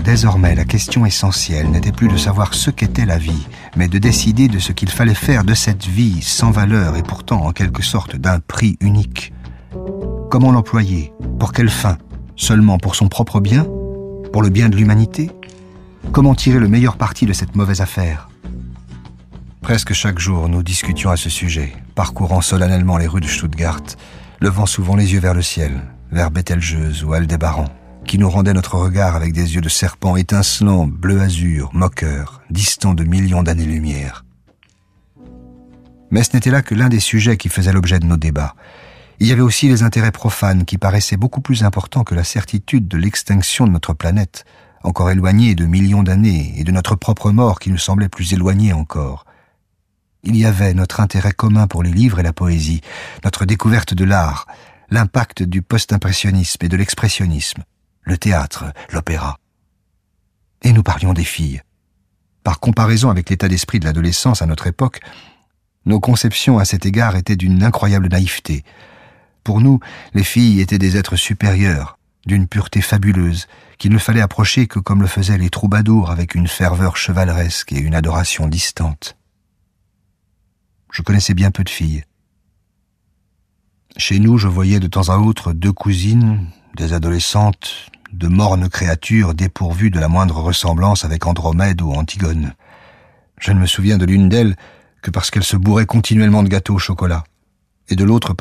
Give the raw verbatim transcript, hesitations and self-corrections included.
Désormais, la question essentielle n'était plus de savoir ce qu'était la vie, mais de décider de ce qu'il fallait faire de cette vie sans valeur et pourtant en quelque sorte d'un prix unique. Comment l'employer? Pour quelle fin? Seulement pour son propre bien? Pour le bien de l'humanité? Comment tirer le meilleur parti de cette mauvaise affaire? Presque chaque jour, nous discutions à ce sujet, parcourant solennellement les rues de Stuttgart, levant souvent les yeux vers le ciel, vers Betelgeuse ou Aldébaran, qui nous rendait notre regard avec des yeux de serpent étincelants, bleu-azur, moqueurs, distants de millions d'années-lumière. Mais ce n'était là que l'un des sujets qui faisait l'objet de nos débats. Il y avait aussi les intérêts profanes qui paraissaient beaucoup plus importants que la certitude de l'extinction de notre planète, encore éloignée de millions d'années, et de notre propre mort qui nous semblait plus éloignée encore. Il y avait notre intérêt commun pour les livres et la poésie, notre découverte de l'art, l'impact du post-impressionnisme et de l'expressionnisme, le théâtre, l'opéra. Et nous parlions des filles. Par comparaison avec l'état d'esprit de l'adolescence à notre époque, nos conceptions à cet égard étaient d'une incroyable naïveté. Pour nous, les filles étaient des êtres supérieurs, d'une pureté fabuleuse, qu'il ne fallait approcher que comme le faisaient les troubadours avec une ferveur chevaleresque et une adoration distante. Je connaissais bien peu de filles. Chez nous, je voyais de temps à autre deux cousines, des adolescentes, de mornes créatures dépourvues de la moindre ressemblance avec Andromède ou Antigone. Je ne me souviens de l'une d'elles que parce qu'elle se bourrait continuellement de gâteaux au chocolat, et de l'autre